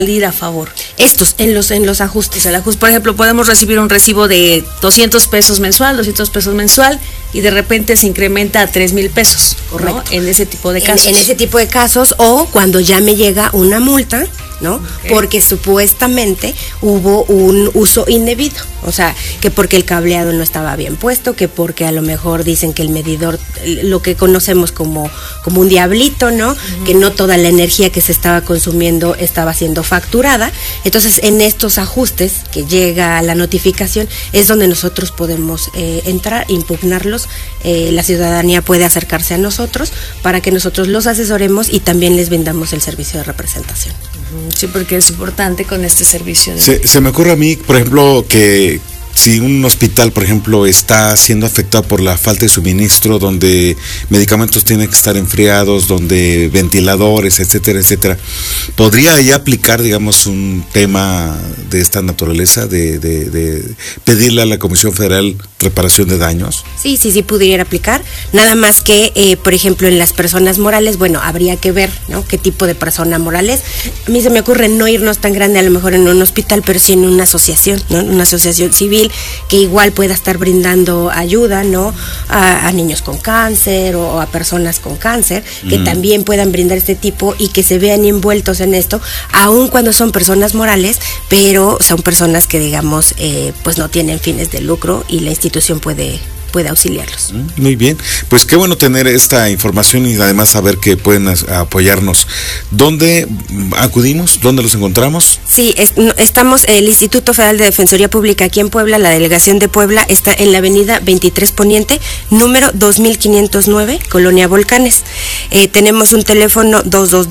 salir a favor? Estos, en los ajustes. El ajuste, por ejemplo, podemos recibir un recibo de 200 pesos mensual, y de repente se incrementa a 3,000 pesos, ¿no? Correcto. En ese tipo de casos. En ese tipo de casos, o cuando ya me llega una multa, ¿no? Okay. Porque supuestamente hubo un uso indebido, o sea, que porque el cableado no estaba bien puesto, que porque a lo mejor dicen que el medidor, lo que conocemos como un diablito, ¿no? Que no toda la energía que se estaba consumiendo estaba siendo facturada. Entonces, en estos ajustes que llega la notificación, es donde nosotros podemos entrar, impugnarlos. La ciudadanía puede acercarse a nosotros para que nosotros los asesoremos y también les vendamos el servicio de representación. Sí, porque es importante con este servicio. Se me ocurre a mí, por ejemplo, que si un hospital, por ejemplo, está siendo afectado por la falta de suministro, donde medicamentos tienen que estar enfriados, donde ventiladores, etcétera, etcétera, ¿podría ahí aplicar, digamos, un tema de esta naturaleza, de pedirle a la Comisión Federal reparación de daños? Sí, pudiera aplicar. Nada más que, por ejemplo, en las personas morales, bueno, habría que ver, ¿no? Qué tipo de persona moral es. A mí se me ocurre no irnos tan grande a lo mejor en un hospital, pero sí en una asociación, ¿no? Una asociación civil que igual pueda estar brindando ayuda, ¿no? A niños con cáncer o a personas con cáncer, que también puedan brindar este tipo y que se vean envueltos en esto, aun cuando son personas morales, pero son personas que, digamos, pues no tienen fines de lucro y la institución puede auxiliarlos. Muy bien, pues qué bueno tener esta información y además saber que pueden apoyarnos. ¿Dónde acudimos? ¿Dónde los encontramos? Sí, estamos, el Instituto Federal de Defensoría Pública aquí en Puebla, la delegación de Puebla está en la avenida 23 Poniente, número 2509, Colonia Volcanes. Tenemos un teléfono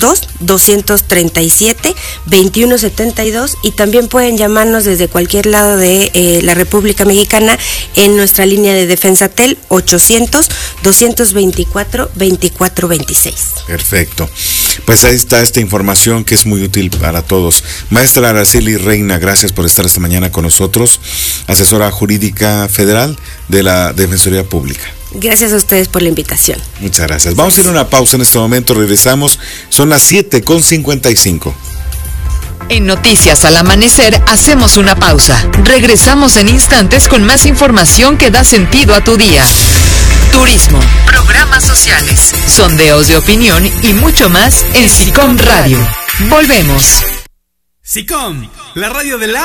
222-237-2172 y también pueden llamarnos desde cualquier lado de la República Mexicana en nuestra línea de defensa Tel 800-224-2426. Perfecto. Pues ahí está esta información que es muy útil para todos. Maestra Araceli Reina, gracias por estar esta mañana con nosotros, asesora jurídica federal de la Defensoría Pública. Gracias a ustedes por la invitación. Muchas gracias. Vamos a ir a una pausa en este momento, regresamos. Son las 7:55. En Noticias al Amanecer hacemos una pausa. Regresamos en instantes con más información que da sentido a tu día. Turismo, programas sociales, sondeos de opinión y mucho más en SICOM Radio. Volvemos. SICOM, la radio de la